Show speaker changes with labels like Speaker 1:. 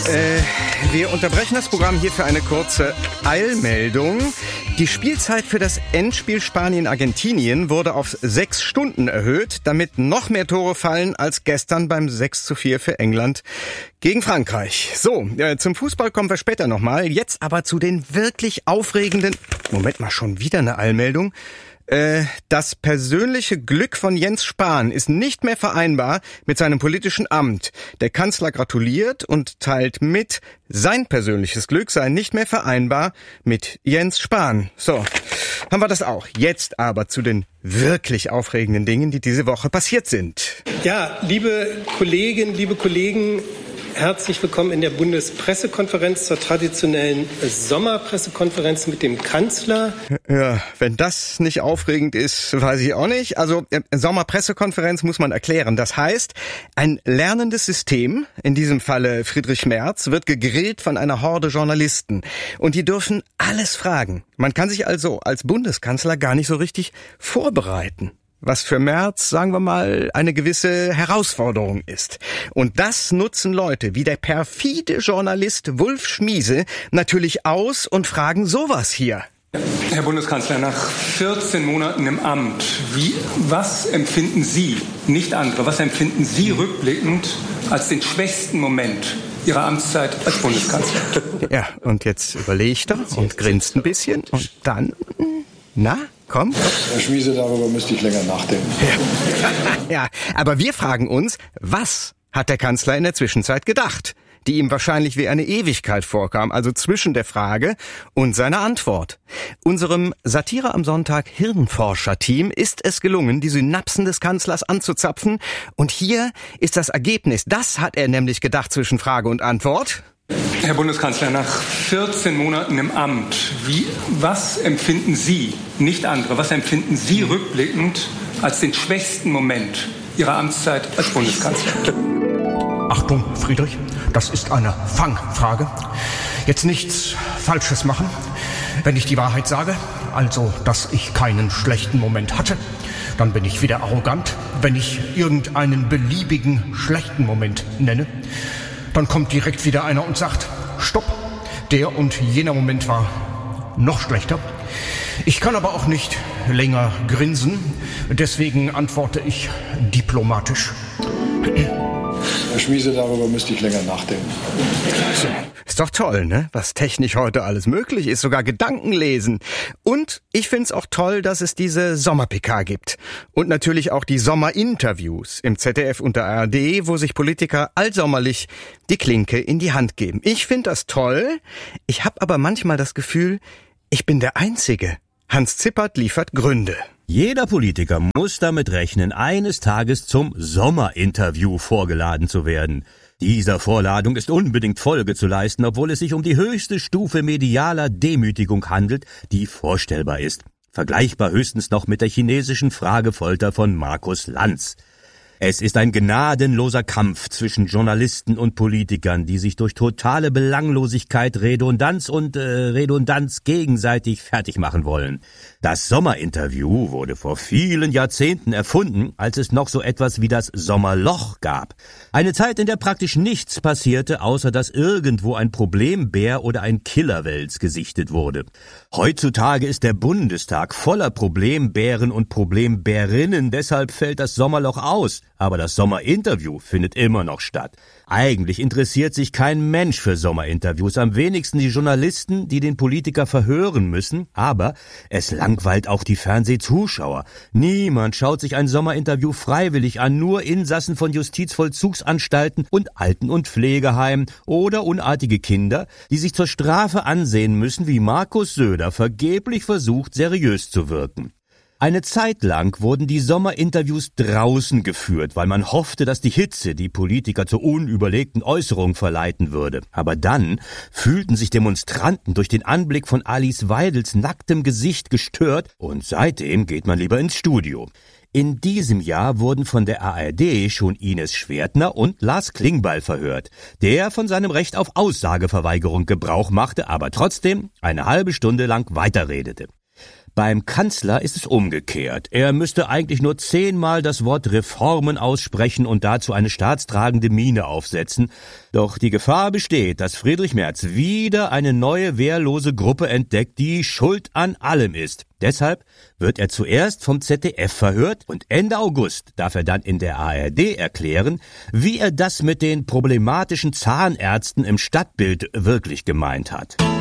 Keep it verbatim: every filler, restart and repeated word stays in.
Speaker 1: Äh, wir unterbrechen das Programm hier für eine kurze Eilmeldung. Die Spielzeit für das Endspiel Spanien-Argentinien wurde auf sechs Stunden erhöht, damit noch mehr Tore fallen als gestern beim sechs zu vier für England gegen Frankreich. So, äh, zum Fußball kommen wir später nochmal. Jetzt aber zu den wirklich aufregenden... Moment mal, schon wieder eine Eilmeldung. Äh, das persönliche Glück von Jens Spahn ist nicht mehr vereinbar mit seinem politischen Amt. Der Kanzler gratuliert und teilt mit, sein persönliches Glück sei nicht mehr vereinbar mit Jens Spahn. So, haben wir das auch. Jetzt aber zu den wirklich aufregenden Dingen, die diese Woche passiert sind.
Speaker 2: Ja, liebe Kolleginnen, liebe Kollegen, herzlich willkommen in der Bundespressekonferenz zur traditionellen Sommerpressekonferenz mit dem Kanzler.
Speaker 1: Ja, wenn das nicht aufregend ist, weiß ich auch nicht. Also äh, Sommerpressekonferenz muss man erklären. Das heißt, ein lernendes System, in diesem Falle Friedrich Merz, wird gegrillt von einer Horde Journalisten. Und die dürfen alles fragen. Man kann sich also als Bundeskanzler gar nicht so richtig vorbereiten. Was für Merz, sagen wir mal, eine gewisse Herausforderung ist. Und das nutzen Leute wie der perfide Journalist Wulf Schmiese natürlich aus und fragen sowas hier.
Speaker 3: Herr Bundeskanzler, nach vierzehn Monaten im Amt, wie, was empfinden Sie, nicht andere, was empfinden Sie rückblickend als den schwächsten Moment Ihrer Amtszeit als Bundeskanzler?
Speaker 1: Ja, und jetzt überlegt er und grinst ein bisschen und dann, na? Komm.
Speaker 4: Herr Schmiese, darüber müsste ich länger nachdenken.
Speaker 1: Ja. Ja, aber wir fragen uns, was hat der Kanzler in der Zwischenzeit gedacht, die ihm wahrscheinlich wie eine Ewigkeit vorkam, also zwischen der Frage und seiner Antwort. Unserem Satire am Sonntag Hirnforscher-Team ist es gelungen, die Synapsen des Kanzlers anzuzapfen. Und hier ist das Ergebnis. Das hat er nämlich gedacht zwischen Frage und Antwort.
Speaker 3: Herr Bundeskanzler, nach vierzehn Monaten im Amt, wie, was empfinden Sie, nicht andere, was empfinden Sie rückblickend als den schwächsten Moment Ihrer Amtszeit als Bundeskanzler?
Speaker 5: Achtung, Friedrich, das ist eine Fangfrage. Jetzt nichts Falsches machen, wenn ich die Wahrheit sage, also, dass ich keinen schlechten Moment hatte. Dann bin ich wieder arrogant, wenn ich irgendeinen beliebigen schlechten Moment nenne. Dann kommt direkt wieder einer und sagt, stopp, der und jener Moment war noch schlechter. Ich kann aber auch nicht länger grinsen, deswegen antworte ich diplomatisch.
Speaker 4: Herr Schmiese, darüber müsste ich länger nachdenken.
Speaker 1: So, ist doch toll, ne? Was technisch heute alles möglich ist, sogar Gedanken lesen. Und ich find's auch toll, dass es diese Sommer-P K gibt. Und natürlich auch die Sommerinterviews im Z D F und der A R D, wo sich Politiker allsommerlich die Klinke in die Hand geben. Ich find das toll. Ich hab aber manchmal das Gefühl, ich bin der Einzige. Hans Zippert liefert Gründe.
Speaker 6: Jeder Politiker muss damit rechnen, eines Tages zum Sommerinterview vorgeladen zu werden. Dieser Vorladung ist unbedingt Folge zu leisten, obwohl es sich um die höchste Stufe medialer Demütigung handelt, die vorstellbar ist. Vergleichbar höchstens noch mit der chinesischen Fragefolter von Markus Lanz. Es ist ein gnadenloser Kampf zwischen Journalisten und Politikern, die sich durch totale Belanglosigkeit, Redundanz und äh, Redundanz gegenseitig fertig machen wollen. Das Sommerinterview wurde vor vielen Jahrzehnten erfunden, als es noch so etwas wie das Sommerloch gab. Eine Zeit, in der praktisch nichts passierte, außer dass irgendwo ein Problembär oder ein Killerwels gesichtet wurde. Heutzutage ist der Bundestag voller Problembären und Problembärinnen, deshalb fällt das Sommerloch aus. Aber das Sommerinterview findet immer noch statt. Eigentlich interessiert sich kein Mensch für Sommerinterviews, am wenigsten die Journalisten, die den Politiker verhören müssen. Aber es langweilt auch die Fernsehzuschauer. Niemand schaut sich ein Sommerinterview freiwillig an, nur Insassen von Justizvollzugsanstalten und Alten- und Pflegeheimen oder unartige Kinder, die sich zur Strafe ansehen müssen, wie Markus Söder vergeblich versucht, seriös zu wirken. Eine Zeit lang wurden die Sommerinterviews draußen geführt, weil man hoffte, dass die Hitze die Politiker zur unüberlegten Äußerung verleiten würde. Aber dann fühlten sich Demonstranten durch den Anblick von Alice Weidels nacktem Gesicht gestört und seitdem geht man lieber ins Studio. In diesem Jahr wurden von der A R D schon Ines Schwertner und Lars Klingbeil verhört, der von seinem Recht auf Aussageverweigerung Gebrauch machte, aber trotzdem eine halbe Stunde lang weiterredete. Beim Kanzler ist es umgekehrt. Er müsste eigentlich nur zehnmal das Wort Reformen aussprechen und dazu eine staatstragende Miene aufsetzen. Doch die Gefahr besteht, dass Friedrich Merz wieder eine neue wehrlose Gruppe entdeckt, die schuld an allem ist. Deshalb wird er zuerst vom Z D F verhört und Ende August darf er dann in der A R D erklären, wie er das mit den problematischen Zahnärzten im Stadtbild wirklich gemeint hat.